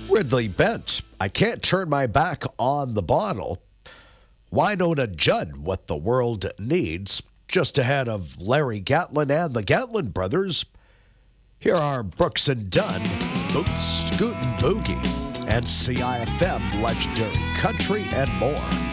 Ridley Bent, I can't turn my back on the bottle. Wynonna Judd, what the world needs. Just ahead of Larry Gatlin and the Gatlin brothers. Here are Brooks and Dunn, Boots, Scoot and Boogie, and CIFM Legendary Country and more.